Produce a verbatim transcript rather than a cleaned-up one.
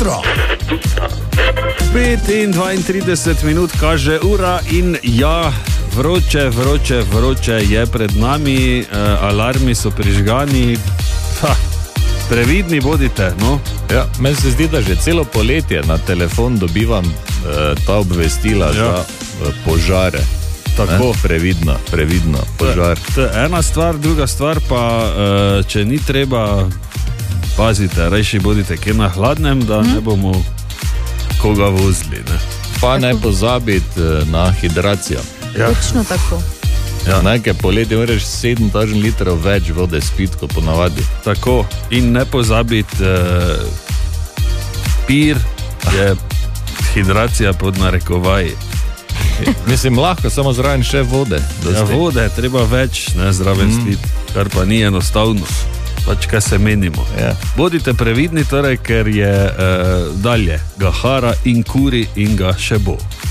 jutro. pet in dvaintrideset minut kaže ura in ja, vroče, vroče, vroče je pred nami, uh, alarmi so prižgani, ha, previdni bodite, no. Ja, meni se zdi, da že celo poletje na telefon dobivam uh, ta obvestila ja. za uh, požare. Tako, ne? previdno, previdno, požar. To je ena stvar, druga stvar pa, uh, če ni treba, pazite, rajši bodite kje na hladnem, da hmm. ne bomo koga vozili. Ne? Pa ne pozabiti uh, na hidracijo. Ja. Točno tako. Ja. Nekaj poletje moraš sedem litrov več vode spiti, kot ponavadi. Tako, in ne pozabiti, uh, pir je hidracija pod narekovaji. Mislim, lahko, samo zraven še vode. Ja, vode je treba več, ne zraven mm. spiti, kar pa ni enostavno. Pač kaj se menimo. Ja. Bodite previdni, torej, ker je uh, dalje Gahara in kuri in ga še bo.